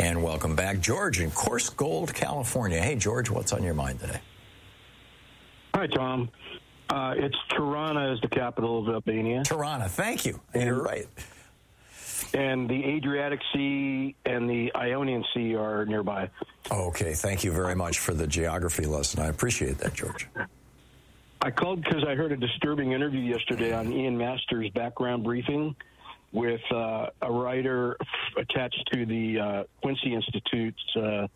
And welcome back, George in Coarse Gold, California. Hey, George, what's on your mind today? Hi, Tom. It's Tirana is the capital of Albania. Tirana, thank you. You're right. And the Adriatic Sea and the Ionian Sea are nearby. Okay, thank you very much for the geography lesson. I appreciate that, George. I called because I heard a disturbing interview yesterday on Ian Masters' Background Briefing with a writer attached to the Quincy Institute's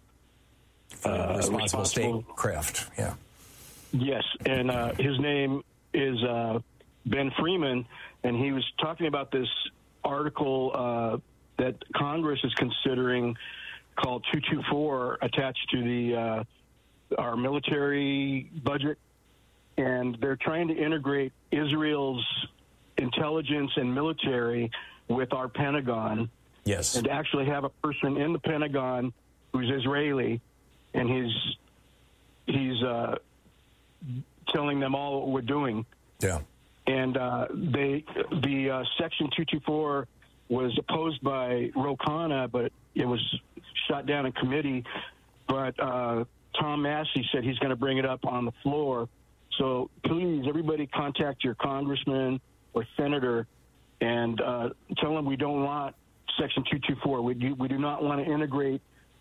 Responsible Statecraft. Yeah. Yes, and his name is Ben Freeman, and he was talking about this article that Congress is considering called 224 attached to the our military budget, and they're trying to integrate Israel's intelligence and military with our Pentagon. Yes. And to actually have a person in the Pentagon who's Israeli, and he's telling them all what we're doing. Yeah. And the Section 224 was opposed by Ro Khanna, but it was shot down in committee. But Tom Massey said he's going to bring it up on the floor. So please, everybody contact your congressman or senator and tell them we don't want Section 224. We do not want to integrate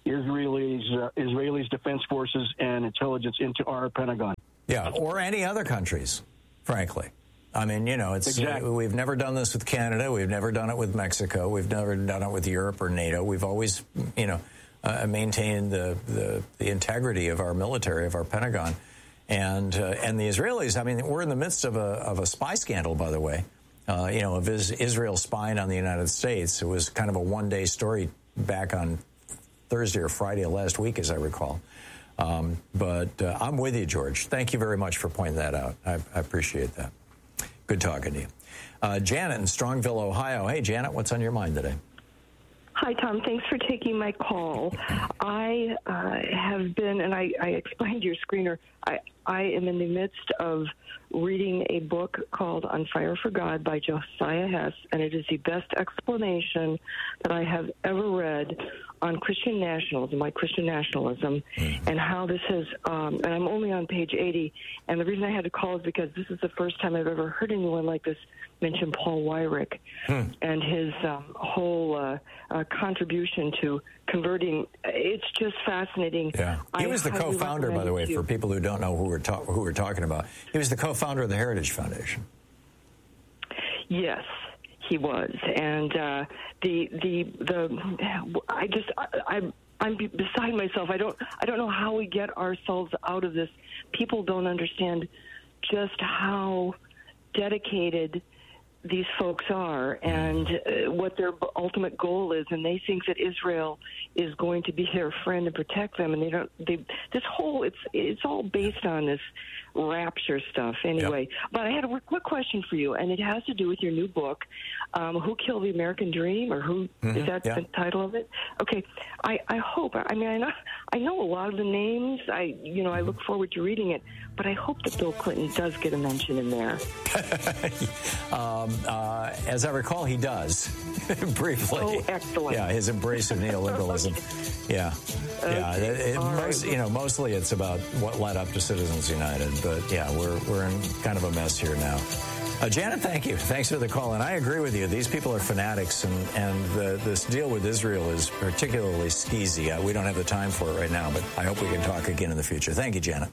Israelis' defense forces and intelligence into our Pentagon. Yeah, or any other countries, frankly. I mean, you know, exactly. We've never done this with Canada. We've never done it with Mexico. We've never done it with Europe or NATO. We've always, maintained the integrity of our military, of our Pentagon. And the Israelis, I mean, we're in the midst of a spy scandal, by the way, of Israel spying on the United States. It was kind of a one-day story back on Thursday or Friday of last week, as I recall. But I'm with you, George. Thank you very much for pointing that out. I appreciate that. Good talking to you. Janet in Strongville, Ohio. Hey, Janet, what's on your mind today? Hi, Tom. Thanks for taking my call. I have been, and I explained to your screener, I am in the midst of reading a book called On Fire for God by Josiah Hess, and it is the best explanation that I have ever read on Christian nationalism, like Christian nationalism, and how this is, and I'm only on page 80, and the reason I had to call is because this is the first time I've ever heard anyone like this mention Paul Weyrich and his whole contribution to converting. It's just fascinating. Yeah. He was the co-founder, by the way, for people who don't know who we're talking about. He was the co-founder of the Heritage Foundation. Yes, he was, and I'm beside myself. I don't know how we get ourselves out of this. People don't understand just how dedicated these folks are and what their ultimate goal is, and they think that Israel is going to be their friend and protect them, and it's all based on this rapture stuff anyway. Yep. But I had a quick question for you, and it has to do with your new book, Who Killed the American Dream, or who is that the title of it? Okay, I hope, I know a lot of the names, I look forward to reading it, but I hope that Bill Clinton does get a mention in there. As I recall, he does, briefly. Oh, excellent. Yeah, his embrace of neoliberalism. Yeah. Okay. Yeah. Mostly it's about what led up to Citizens United, but yeah, we're in kind of a mess here now. Janet, thank you. Thanks for the call. And I agree with you. These people are fanatics, and this deal with Israel is particularly skeezy. We don't have the time for it right now, but I hope we can talk again in the future. Thank you, Janet.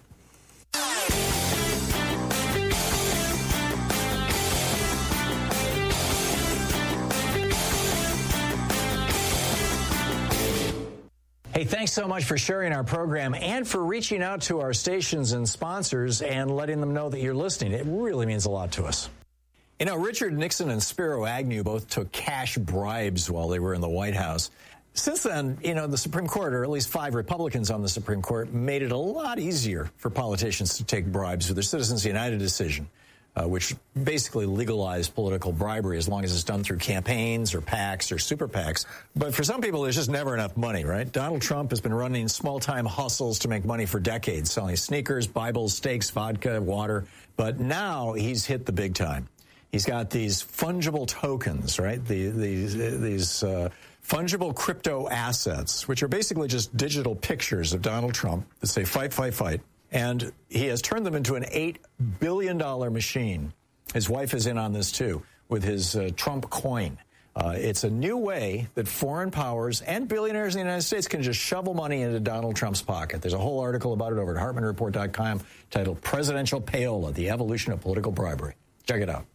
Hey, thanks so much for sharing our program and for reaching out to our stations and sponsors and letting them know that you're listening. It really means a lot to us. You know, Richard Nixon and Spiro Agnew both took cash bribes while they were in the White House. Since then, the Supreme Court, or at least 5 Republicans on the Supreme Court, made it a lot easier for politicians to take bribes with their Citizens United decision, which basically legalized political bribery as long as it's done through campaigns or PACs or super PACs. But for some people, there's just never enough money, right? Donald Trump has been running small-time hustles to make money for decades, selling sneakers, Bibles, steaks, vodka, water. But now he's hit the big time. He's got these fungible tokens, right? These fungible crypto assets, which are basically just digital pictures of Donald Trump that say fight, fight, fight. And he has turned them into an $8 billion machine. His wife is in on this, too, with his Trump coin. It's a new way that foreign powers and billionaires in the United States can just shovel money into Donald Trump's pocket. There's a whole article about it over at HartmanReport.com titled Presidential Payola, the Evolution of Political Bribery. Check it out.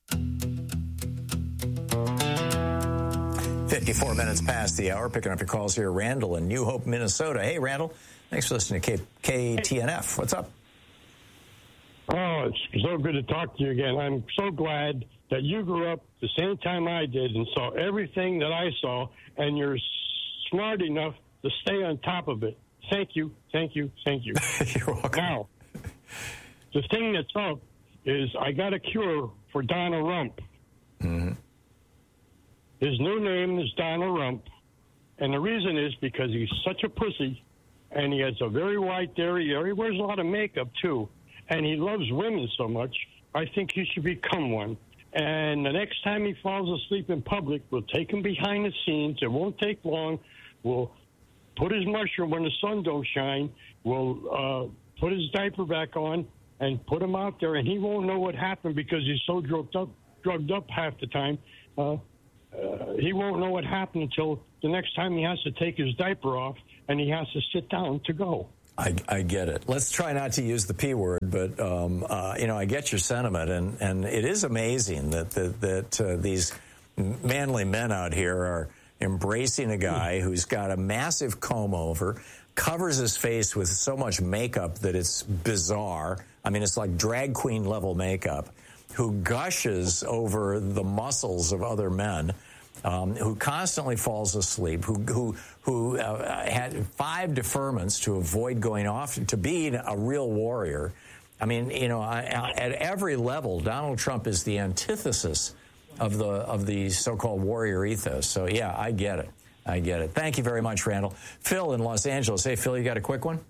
54 minutes past the hour. Picking up your calls here. Randall in New Hope, Minnesota. Hey, Randall. Thanks for listening to KTNF. What's up? Oh, it's so good to talk to you again. I'm so glad that you grew up the same time I did and saw everything that I saw, and you're smart enough to stay on top of it. Thank you, thank you, thank you. You're welcome. Now, the thing that's up is I got a cure for Donald Rump. Mm-hmm. His new name is Donald Rump, and the reason is because he's such a pussy, and he has a very wide derriere. He wears a lot of makeup, too, and he loves women so much, I think he should become one. And the next time he falls asleep in public, we'll take him behind the scenes. It won't take long. We'll put his mushroom when the sun don't shine. We'll put his diaper back on and put him out there, and he won't know what happened because he's so drugged up half the time. He won't know what happened until the next time he has to take his diaper off and he has to sit down to go. I get it. Let's try not to use the P word, but, I get your sentiment. And it is amazing that these manly men out here are embracing a guy who's got a massive comb over, covers his face with so much makeup that it's bizarre. I mean, it's like drag queen level makeup, who gushes over the muscles of other men, who constantly falls asleep, who had 5 deferments to avoid going off to being a real warrior. I mean, at every level, Donald Trump is the antithesis of the so-called warrior ethos. So, yeah, I get it. I get it. Thank you very much, Randall. Phil in Los Angeles. Hey, Phil, you got a quick one?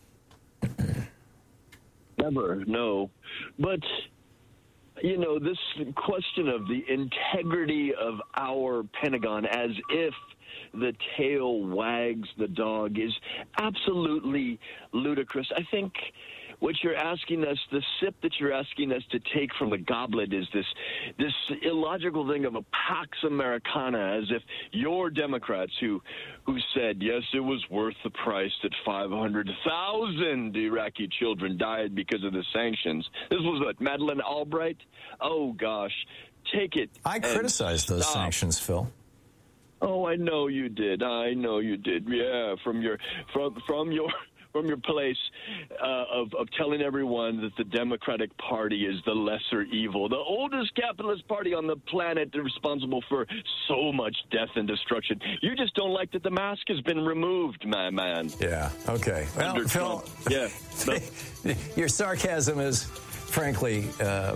Never, no. But, this question of the integrity of our Pentagon as if the tail wags the dog is absolutely ludicrous. I think what you're asking us, the sip that you're asking us to take from the goblet is this illogical thing of a Pax Americana, as if your Democrats who said, yes, it was worth the price that 500,000 Iraqi children died because of the sanctions. This was what, Madeleine Albright? Oh, gosh. Take it. I criticized those sanctions, Phil. Oh, I know you did. I know you did. Yeah, from your place of telling everyone that the Democratic Party is the lesser evil, the oldest capitalist party on the planet responsible for so much death and destruction. You just don't like that the mask has been removed, my man. Yeah, okay. Well, Phil, yeah. Your sarcasm is, frankly,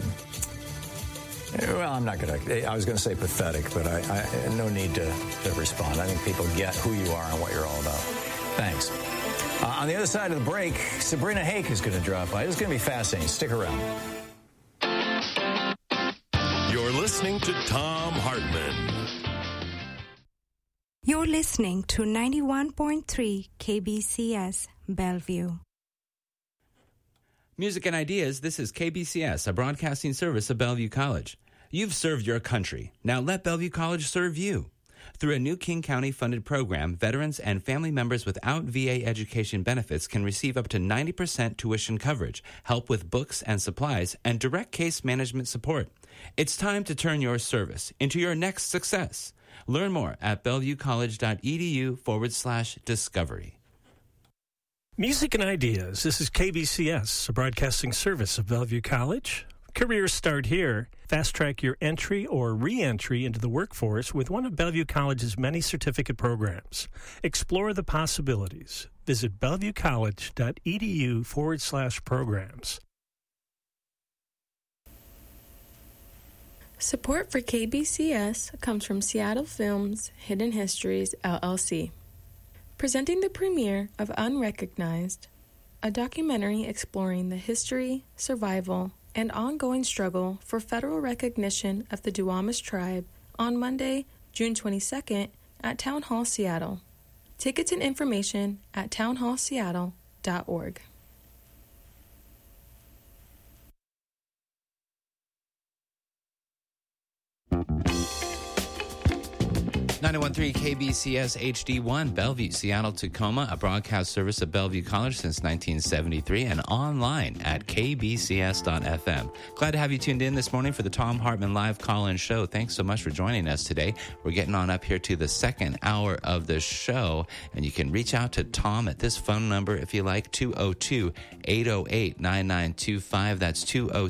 well, I'm not going to. I was going to say pathetic, but I no need to respond. I think people get who you are and what you're all about. Thanks. On the other side of the break, Sabrina Hake is going to drop by. It's going to be fascinating. Stick around. You're listening to Thom Hartmann. You're listening to 91.3 KBCS Bellevue. Music and Ideas, this is KBCS, a broadcasting service of Bellevue College. You've served your country. Now let Bellevue College serve you. Through a new King County-funded program, veterans and family members without VA education benefits can receive up to 90% tuition coverage, help with books and supplies, and direct case management support. It's time to turn your service into your next success. Learn more at bellevuecollege.edu/discovery. Music and Ideas. This is KBCS, a broadcasting service of Bellevue College. Careers start here. Fast track your entry or re-entry into the workforce with one of Bellevue College's many certificate programs. Explore the possibilities. Visit bellevuecollege.edu/programs. Support for KBCS comes from Seattle Films Hidden Histories, LLC. Presenting the premiere of Unrecognized, a documentary exploring the history, survival, and ongoing struggle for federal recognition of the Duwamish tribe on Monday, June 22nd, at Town Hall Seattle. Tickets and information at townhallseattle.org. 91.3 KBCS HD1, Bellevue, Seattle, Tacoma, a broadcast service of Bellevue College since 1973 and online at kbcs.fm. Glad to have you tuned in this morning for the Thom Hartmann live call-in show. Thanks so much for joining us today. We're getting on up here to the second hour of the show, and you can reach out to Tom at this phone number if you like, 202-808-9925. That's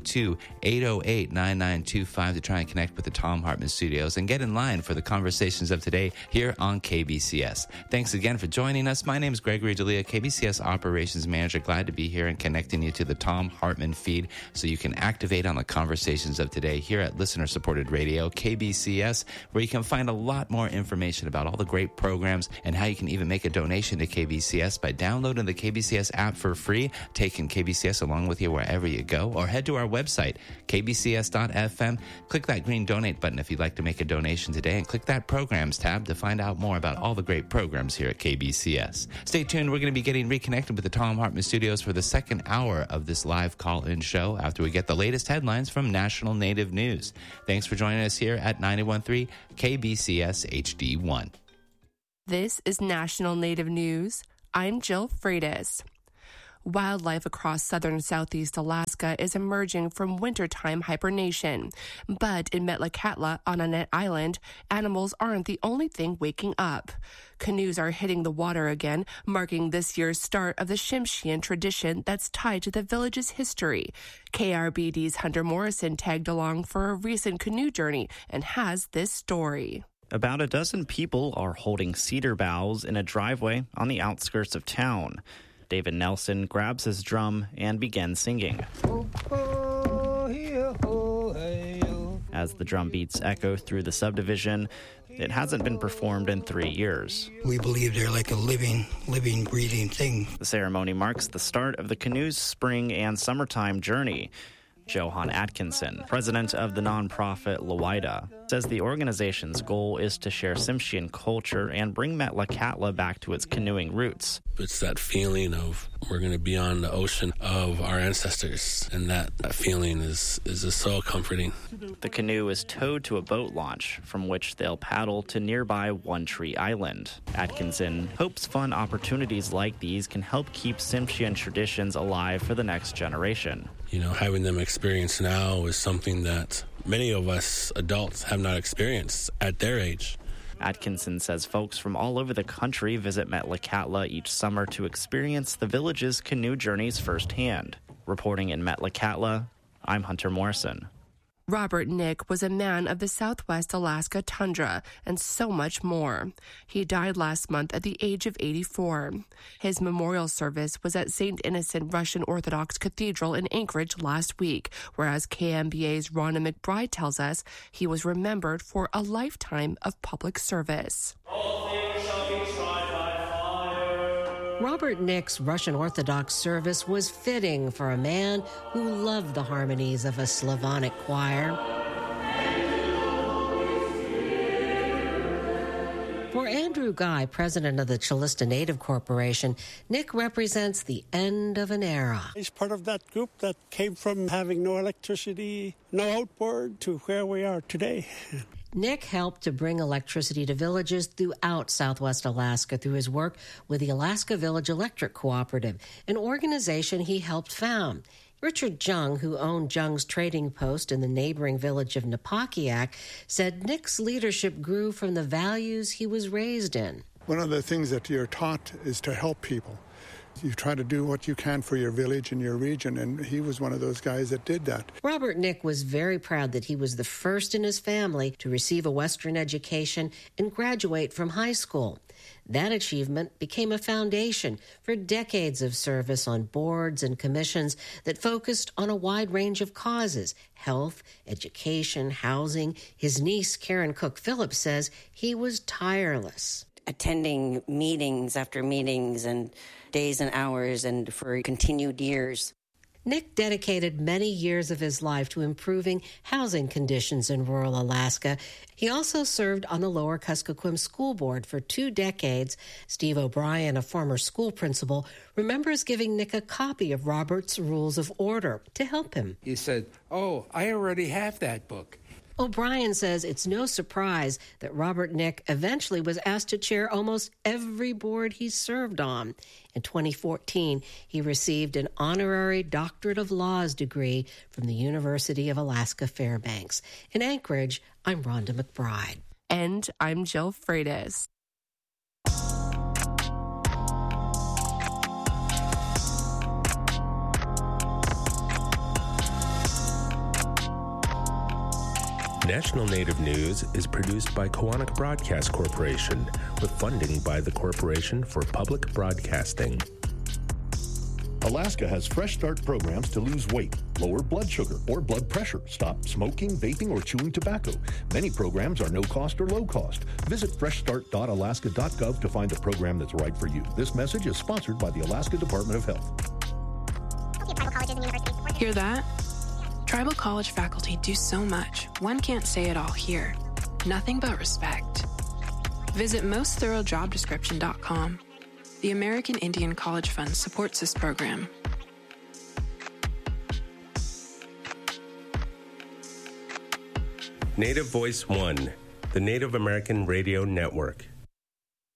202-808-9925 to try and connect with the Thom Hartmann Studios and get in line for the conversations of today here on KBCS. Thanks again for joining us. My name is Gregory D'Elia, KBCS Operations Manager. Glad to be here and connecting you to the Thom Hartmann feed so you can activate on the conversations of today here at listener-supported radio, KBCS, where you can find a lot more information about all the great programs and how you can even make a donation to KBCS by downloading the KBCS app for free, taking KBCS along with you wherever you go, or head to our website, kbcs.fm. Click that green donate button if you'd like to make a donation today, and click that programs tab to find out more about all the great programs here at KBCS. Stay tuned. We're going to be getting reconnected with the Thom Hartmann Studios for the second hour of this live call-in show after we get the latest headlines from National Native News. Thanks for joining us here at 91.3 KBCS HD1. This is National Native News. I'm Jill Freitas. Wildlife across southern southeast Alaska is emerging from wintertime hibernation. But in Metlakatla, on Annette Island, animals aren't the only thing waking up. Canoes are hitting the water again, marking this year's start of the Tsimshian tradition that's tied to the village's history. KRBD's Hunter Morrison tagged along for a recent canoe journey and has this story. About a dozen people are holding cedar boughs in a driveway on the outskirts of town. David Nelson grabs his drum and begins singing. As the drum beats echo through the subdivision, it hasn't been performed in 3 years. We believe they're like a living, breathing thing. The ceremony marks the start of the canoe's spring and summertime journey. Johan Atkinson, president of the nonprofit Lawida, says the organization's goal is to share Tsimshian culture and bring Metlakatla back to its canoeing roots. It's that feeling of we're going to be on the ocean of our ancestors, and that feeling is just so comforting. The canoe is towed to a boat launch, from which they'll paddle to nearby One Tree Island. Atkinson hopes fun opportunities like these can help keep Tsimshian traditions alive for the next generation. You know, having them experience now is something that many of us adults have not experienced at their age. Atkinson says folks from all over the country visit Metlakatla each summer to experience the village's canoe journeys firsthand. Reporting in Metlakatla, I'm Hunter Morrison. Robert Nick was a man of the Southwest Alaska tundra and so much more. He died last month at the age of 84. His memorial service was at St. Innocent Russian Orthodox Cathedral in Anchorage last week, whereas KMBA's Rhonda McBride tells us he was remembered for a lifetime of public service. Robert Nick's Russian Orthodox service was fitting for a man who loved the harmonies of a Slavonic choir. For Andrew Guy, president of the Chilista Native Corporation, Nick represents the end of an era. He's part of that group that came from having no electricity, no outboard, to where we are today. Nick helped to bring electricity to villages throughout Southwest Alaska through his work with the Alaska Village Electric Cooperative, an organization he helped found. Richard Jung, who owned Jung's Trading Post in the neighboring village of Napakiak, said Nick's leadership grew from the values he was raised in. One of the things that you're taught is to help people. You try to do what you can for your village and your region, and he was one of those guys that did that. Robert Nick was very proud that he was the first in his family to receive a Western education and graduate from high school. That achievement became a foundation for decades of service on boards and commissions that focused on a wide range of causes: health, education, housing. His niece, Karen Cook Phillips, says he was tireless. Attending meetings after meetings and days and hours and for continued years. Nick dedicated many years of his life to improving housing conditions in rural Alaska. He also served on the Lower Kuskokwim School Board for 2 decades. Steve O'Brien, a former school principal, remembers giving Nick a copy of Robert's Rules of Order to help him. He said, "Oh, I already have that book." O'Brien says it's no surprise that Robert Nick eventually was asked to chair almost every board he served on. In 2014, he received an honorary Doctorate of Laws degree from the University of Alaska Fairbanks. In Anchorage, I'm Rhonda McBride. And I'm Jill Freitas. National Native News is produced by Koahnic Broadcast Corporation with funding by the Corporation for Public Broadcasting. Alaska has Fresh Start programs to lose weight, lower blood sugar or blood pressure, stop smoking, vaping, or chewing tobacco. Many programs are no cost or low cost. Visit freshstart.alaska.gov to find the program that's right for you. This message is sponsored by the Alaska Department of Health. Hear that? Tribal college faculty do so much, one can't say it all here. Nothing but respect. Visit mostthoroughdescription.com. The American Indian College Fund supports this program. Native Voice One, the Native American Radio Network.